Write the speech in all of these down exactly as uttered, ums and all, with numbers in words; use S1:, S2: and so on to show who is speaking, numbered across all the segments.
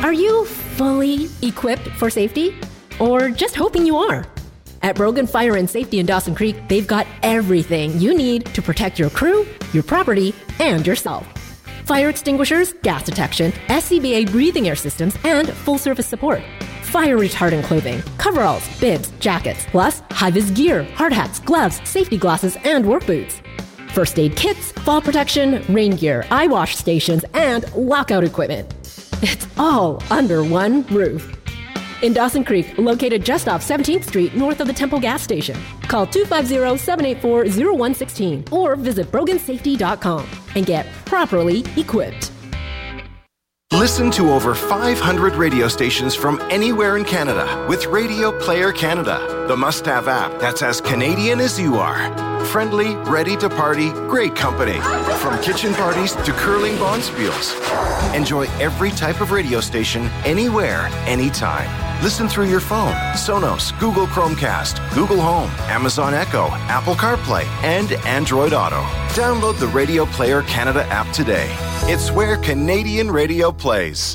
S1: Are you fully equipped for safety? Or just hoping you are? At Brogan Fire and Safety in Dawson Creek, they've got everything you need to protect your crew, your property, and yourself. Fire extinguishers, gas detection, S C B A breathing air systems, and full-service support. Fire retardant clothing, coveralls, bibs, jackets, plus high-vis gear, hard hats, gloves, safety glasses, and work boots. First aid kits, fall protection, rain gear, eye wash stations, and lockout equipment. It's all under one roof. In Dawson Creek, located just off seventeenth Street, north of the Temple gas station. Call two five zero, seven eight four, zero one one six or visit brogan safety dot com and get properly equipped.
S2: Listen to over five hundred radio stations from anywhere in Canada with Radio Player Canada, the must-have app that's as Canadian as you are. Friendly, ready to party, great company. From kitchen parties to curling bonspiels. Enjoy every type of radio station, anywhere, anytime. Listen through your phone, Sonos, Google Chromecast, Google Home, Amazon Echo, Apple CarPlay, and Android Auto. Download the Radio Player Canada app today. It's where Canadian radio plays.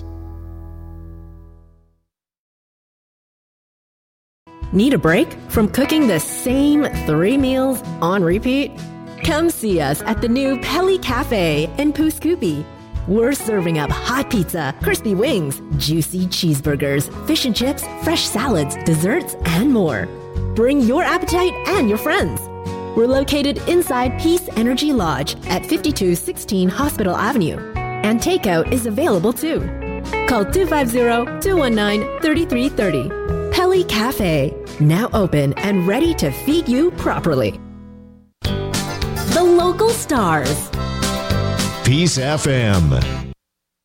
S1: Need a break from cooking the same three meals on repeat? Come see us at the new Pelly Cafe in Pooskoopi. We're serving up hot pizza, crispy wings, juicy cheeseburgers, fish and chips, fresh salads, desserts, and more. Bring your appetite and your friends. We're located inside Peace Energy Lodge at fifty-two sixteen Hospital Avenue. And takeout is available too. Call two five zero, two one nine, three three three zero. Pelly Cafe, now open and ready to feed you properly. The local stars.
S3: Peace F M.